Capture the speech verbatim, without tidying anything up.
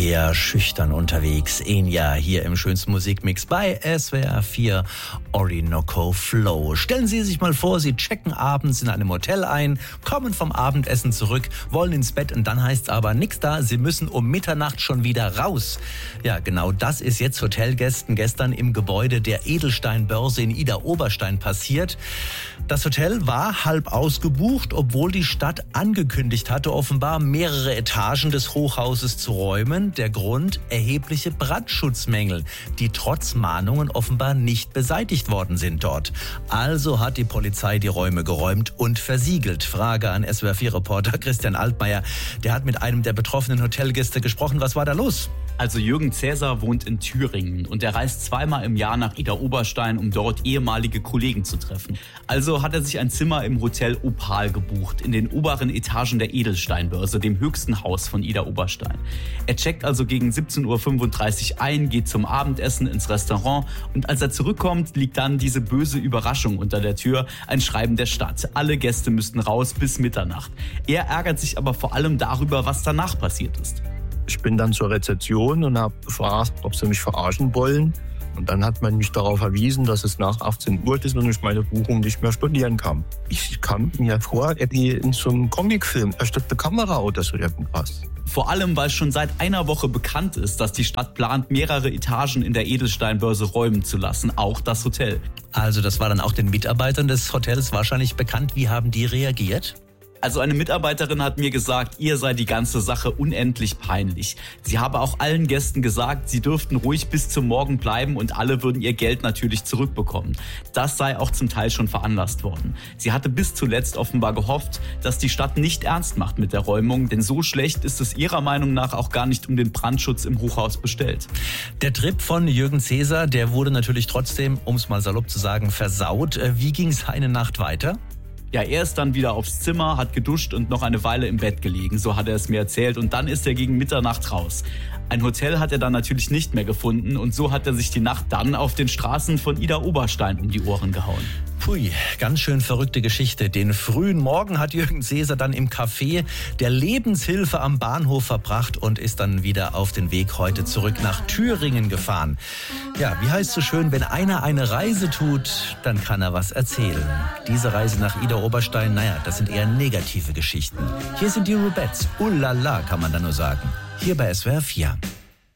eher schüchtern unterwegs. Enya hier im schönsten Musikmix bei S W R vier Orinoco Flow. Stellen Sie sich mal vor, Sie checken abends in einem Hotel ein, kommen vom Abendessen zurück, wollen ins Bett und dann heißt es aber nix da, Sie müssen um Mitternacht schon wieder raus. Ja, genau das ist jetzt Hotelgästen gestern im Gebäude der Edelsteinbörse in Idar-Oberstein passiert. Das Hotel war halb ausgebucht, obwohl die Stadt angekündigt hatte, offenbar mehrere Etagen des Hochhauses zu räumen. Der Grund: erhebliche Brandschutzmängel, die trotz Mahnungen offenbar nicht beseitigt worden sind dort. Also hat die Polizei die Räume geräumt und versiegelt. Frage an S W R vier Reporter Christian Altmaier. Der hat mit einem der betroffenen Hotelgäste gesprochen. Was war da los? Also Jürgen Cäsar wohnt in Thüringen und er reist zweimal im Jahr nach Idar-Oberstein, um dort ehemalige Kollegen zu treffen. Also hat er sich ein Zimmer im Hotel Opal gebucht, in den oberen Etagen der Edelsteinbörse, dem höchsten Haus von Idar-Oberstein. Er checkt also gegen siebzehn Uhr fünfunddreißig ein, geht zum Abendessen ins Restaurant und als er zurückkommt, liegt dann diese böse Überraschung unter der Tür, ein Schreiben der Stadt. Alle Gäste müssten raus bis Mitternacht. Er ärgert sich aber vor allem darüber, was danach passiert ist. Ich bin dann zur Rezeption und habe gefragt, ob sie mich verarschen wollen. Und dann hat man mich darauf verwiesen, dass es nach achtzehn Uhr ist und ich meine Buchung nicht mehr studieren kann. Ich kam mir vor, wie in so einem Comicfilm, da steht eine Kamera oder so irgendwas. Vor allem, weil schon seit einer Woche bekannt ist, dass die Stadt plant, mehrere Etagen in der Edelsteinbörse räumen zu lassen, auch das Hotel. Also das war dann auch den Mitarbeitern des Hotels wahrscheinlich bekannt. Wie haben die reagiert? Also eine Mitarbeiterin hat mir gesagt, ihr sei die ganze Sache unendlich peinlich. Sie habe auch allen Gästen gesagt, sie dürften ruhig bis zum Morgen bleiben und alle würden ihr Geld natürlich zurückbekommen. Das sei auch zum Teil schon veranlasst worden. Sie hatte bis zuletzt offenbar gehofft, dass die Stadt nicht ernst macht mit derRäumung, denn so schlecht ist es ihrer Meinung nach auch gar nicht um den Brandschutz im Hochhaus bestellt. Der Trip von Jürgen Cäsar, der wurde natürlich trotzdem, um es mal salopp zu sagen, versaut. Wie ging es eine Nacht weiter? Ja, er ist dann wieder aufs Zimmer, hat geduscht und noch eine Weile im Bett gelegen, so hat er es mir erzählt. Und dann ist er gegen Mitternacht raus. Ein Hotel hat er dann natürlich nicht mehr gefunden und so hat er sich die Nacht dann auf den Straßen von Idar-Oberstein um die Ohren gehauen. Pui, ganz schön verrückte Geschichte. Den frühen Morgen hat Jürgen Cäsar dann im Café der Lebenshilfe am Bahnhof verbracht und ist dann wieder auf den Weg heute zurück nach Thüringen gefahren. Ja, wie heißt so schön, wenn einer eine Reise tut, dann kann er was erzählen. Diese Reise nach Idar-Oberstein, naja, das sind eher negative Geschichten. Hier sind die Rubettes. Ullala, kann man da nur sagen. Hier bei S W R vier.